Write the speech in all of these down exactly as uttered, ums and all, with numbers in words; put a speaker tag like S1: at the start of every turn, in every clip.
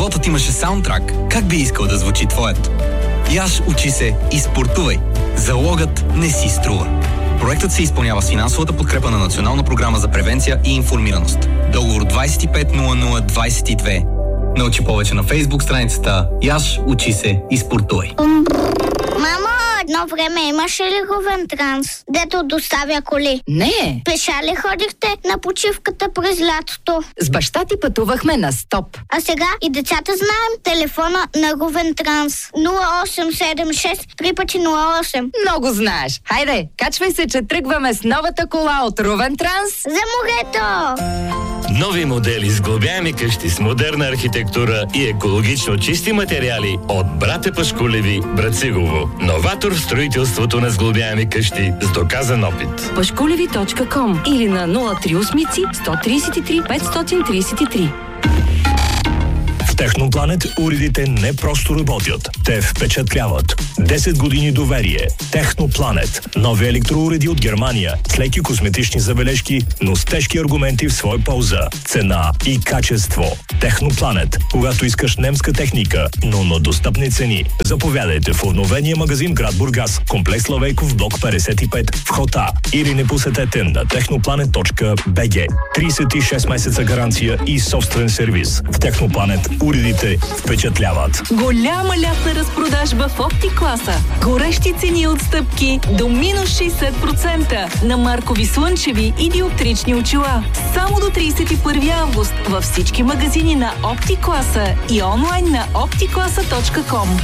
S1: животът имаше саундтрак, как би искал да звучи твоят? Яш, учи се и спортувай. Залогът не си струва. Проектът се изпълнява с финансовата подкрепа на Национална програма за превенция и информираност. Договор двайсет и пет нула нула двайсет и две. Научи повече на Фейсбук страницата Яш, учи се и спортувай.
S2: Мамо, едно време имаше ли Говентранс, дето доставя коли?
S3: Не.
S2: Пеша ли ходихте на почивката през лятото?
S3: С баща ти пътувахме на стоп.
S2: А сега и децата знаем телефона на Говентранс. нула осем седем шест три пъти нула осем.
S3: Много знаеш. Хайде, качвай се, че тръгваме с новата кола от Ровентранс.
S2: За морето!
S4: Нови модели с сглобяеми къщи с модерна архитектура и екологично чисти материали от Братя Пашкулеви, Брацигово. Новатор в строителството на сглобяеми къщи с доказан опит.
S5: пашкулеви точка ком или на нула три осем сто тридесет и три петстотин тридесет и три.
S6: В Технопланет уредите не просто работят, те впечатляват. десет години доверие. Технопланет. Нови електроуреди от Германия с леки косметични забележки, но с тежки аргументи в своя полза. Цена и качество. Технопланет. Когато искаш немска техника, но на достъпни цени. Заповядайте в обновения магазин град Бургас, комплекс Славейков, блок петдесет и пет, вход А. Или не посетете на технопланет точка би джи. тридесет и шест месеца гаранция и собствен сервис. В Технопланет уредите впечатляват.
S5: Голяма лятна разпродажба в Оптикласа. Горещи цени и отстъпки до минус шейсет процента на маркови слънчеви и диоптрични очила. Само до тридесет и първи август във всички магазини на Оптикласа и онлайн на оптикласа точка ком.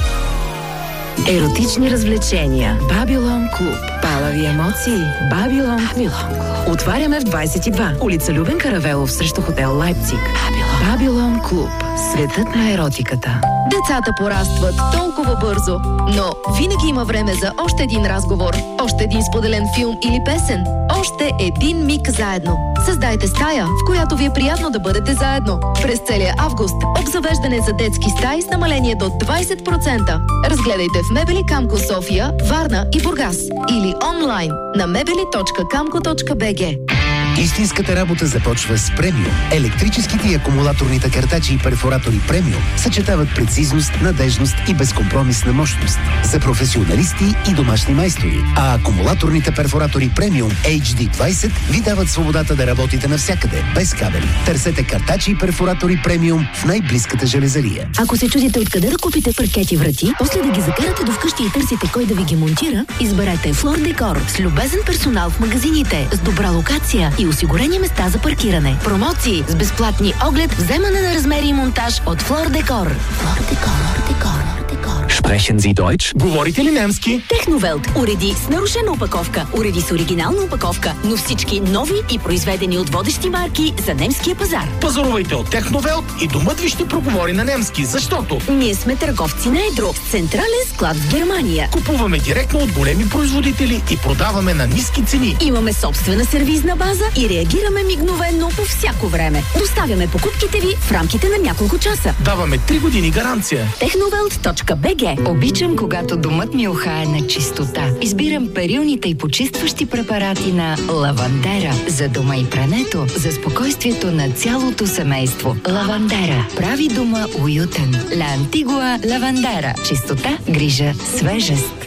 S7: Еротични развлечения. Бабилон клуб. Палави емоции. Бабилон клуб. Отваряме в двайсет и два. Улица Любен Каравелов срещу хотел Лайпциг. Бабилон клуб. Светът на еротиката.
S8: Децата порастват толкова бързо, но винаги има време за още един разговор, още един споделен филм или песен, още един миг заедно. Създайте стая, в която ви е приятно да бъдете заедно. През целия август обзавеждане за детски стаи с намаление до двайсет процента. Разгледайте в Мебели Камко София, Варна и Бургас или онлайн на мебели точка камко точка би джи.
S9: Истинската работа започва с Премиум. Електрическите и акумулаторните картачи и перфоратори Премиум съчетават прецизност, надежност и безкомпромисна мощност за професионалисти и домашни майстори. А акумулаторните перфоратори Премиум ейч ди двайсет ви дават свободата да работите навсякъде, без кабели. Търсете картачи и перфоратори Премиум в най-близката железария.
S7: Ако се чудите откъде да купите паркети врати, после да ги закарате до вкъщи и търсите кой да ви ги монтира, изберете Флор Декор с любезен персонал в магазините, с добра локация и осигурени места за паркиране. Промоции с безплатни оглед, вземане на размери и монтаж от Флор Декор. Флор Декор, Декор, Декор.
S10: Sprechen Sie Deutsch? Говорите ли немски?
S5: Техновелт. Уреди с нарушена опаковка, уреди с оригинална опаковка, но всички нови и произведени от водещи марки за немския пазар.
S10: Пазарувайте от Техновелт и домът ви ще проговори на немски, защото
S5: ние сме търговци на едро с централен склад в Германия.
S10: Купуваме директно от големи производители и продаваме на ниски цени.
S5: Имаме собствена сервизна база и реагираме мигновенно по всяко време. Доставяме покупките ви в рамките на няколко часа.
S10: Даваме три години гаранция.
S5: техновелт точка би джи.
S7: Обичам, когато домът ми ухае на чистота. Избирам перилните и почистващи препарати на Лавандера за дома и прането, за спокойствието на цялото семейство. Лавандера прави дома уютен. Ла Антигуа Лавандера. Чистота, грижа, свежест.